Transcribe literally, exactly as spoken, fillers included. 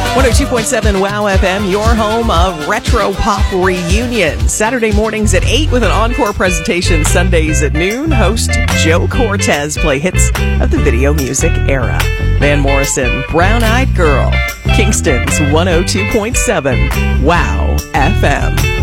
one oh two point seven Wow F M, your home of Retro Pop Reunion. Saturday mornings at eight with an encore presentation. Sundays at noon, host Joe Cortez play hits of the video music era. Van Morrison, Brown Eyed Girl. Kingston's one oh two point seven Wow F M.